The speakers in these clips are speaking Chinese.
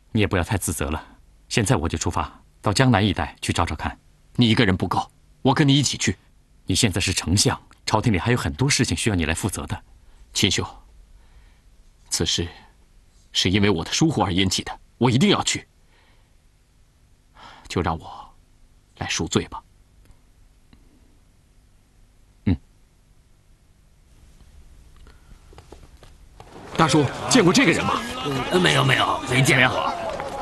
你也不要太自责了。现在我就出发到江南一带去找找看。 你一个人不够，我跟你一起去。 你现在是丞相，朝廷里还有很多事情需要你来负责的。 秦兄，此事是因为我的疏忽而引起的，我一定要去。就让我来赎罪吧。大叔，见过这个人吗？ 没有，没见过。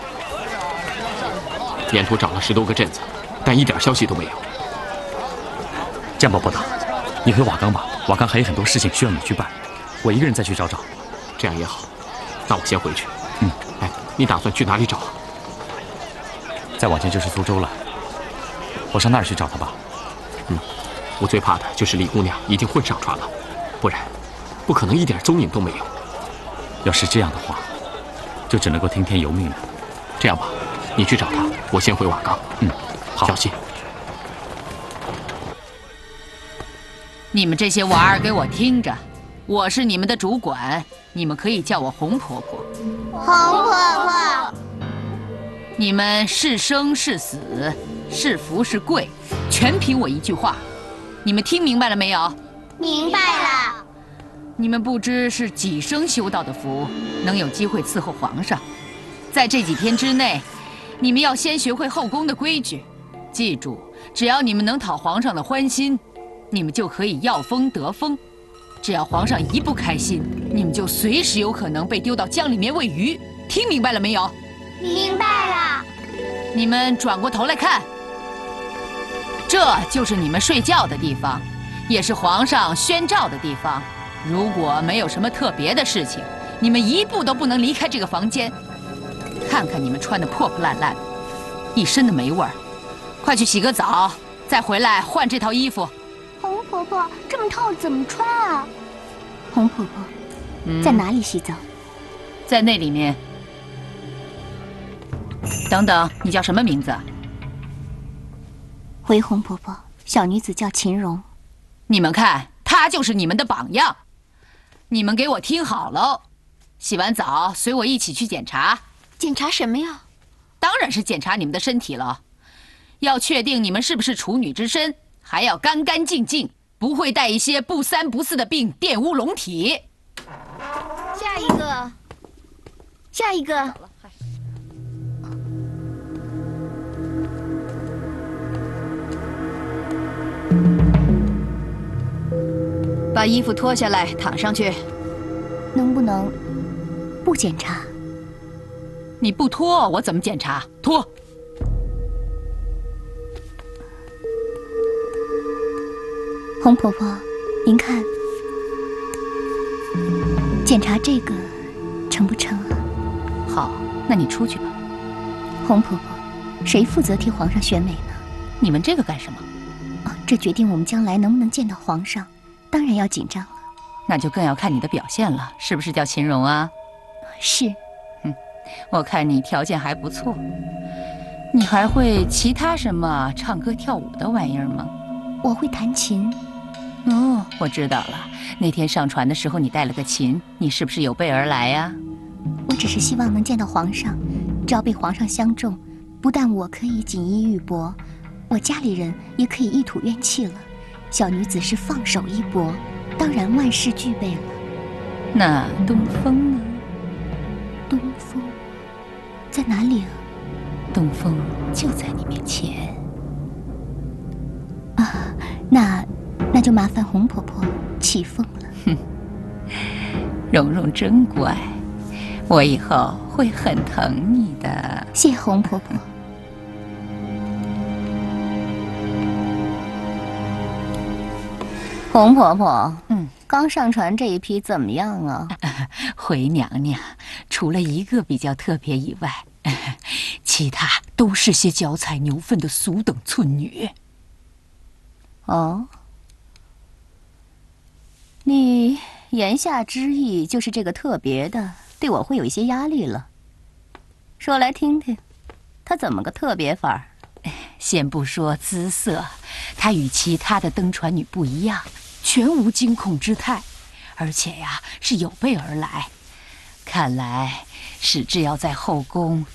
沿途找了10多个镇子，但一点消息都没有。 江宝伯大，你回瓦岗吧，瓦岗还有很多事情需要你去办，我一个人再去找找。 这样也好，那我先回去。哎，你打算去哪里找？ 再往前就是苏州了，我上那儿去找他吧。 我最怕的就是李姑娘已经混上船了，不然不可能一点踪影都没有。 要是这样的话，就只能够听天由命了。 这样吧，你去找他，我先回瓦岗。 好， 小心。 你们这些娃儿给我听着，我是你们的主管，你们可以叫我红婆婆。 红婆婆， 你们是生是死，是福是贵，全凭我一句话。你们听明白了没有？ 明白了。 你们不知是几生修到的福，能有机会伺候皇上。在这几天之内，你们要先学会后宫的规矩。记住，只要你们能讨皇上的欢心，你们就可以要风得风。只要皇上一不开心，你们就随时有可能被丢到江里面喂鱼。听明白了没有？ 明白了。 你们转过头来看，这就是你们睡觉的地方，也是皇上宣召的地方。如果没有什么特别的事情，你们一步都不能离开这个房间。看看你们穿的破破烂烂的，一身的霉味儿，快去洗个澡，再回来换这套衣服。 红婆婆，这么套怎么穿啊？ 红婆婆，在哪里洗澡？ 在那里面。等等，你叫什么名字？ 回红婆婆，小女子叫秦荣。 你们看，她就是你们的榜样。你们给我听好喽，洗完澡随我一起去检查。 检查什么呀？ 当然是检查你们的身体了，要确定你们是不是处女之身，还要干干净净，不会带一些不三不四的病玷污龙体。 下一个，下一个。 把衣服脱下来，躺上去。能不能不检查？ 你不脱，我怎么检查？脱！ 红婆婆，您看，检查这个成不成啊？ 好，那你出去吧。 红婆婆，谁负责替皇上选美呢？ 你们这个干什么？ 这决定我们将来能不能见到皇上，当然要紧张了。 那就更要看你的表现了，是不是叫秦荣啊？ 是。 我看你条件还不错。你还会其他什么唱歌跳舞的玩意儿吗？ 我会弹琴。 哦，我知道了。那天上船的时候你带了个琴，你是不是有备而来呀？ 我只是希望能见到皇上，只要被皇上相中，不但我可以锦衣玉帛，我家里人也可以一吐怨气了。小女子是放手一搏，当然万事俱备了。 那东风呢？ 东风在哪里啊？ 东风就在你面前。 啊，那就麻烦红婆婆起风了。 哼，蓉蓉真乖，我以后会很疼你的。 谢红婆婆。红婆婆，刚上船这一批怎么样啊？ 回娘娘，除了一个比较特别以外，其他都是些脚踩牛粪的俗等村女。 哦，你言下之意就是这个特别的对我会有一些压力了。说来听听，他怎么个特别法儿？ 先不说姿色，她与其他的登船女不一样，全无惊恐之态，而且呀是有备而来。看来史志要在后宫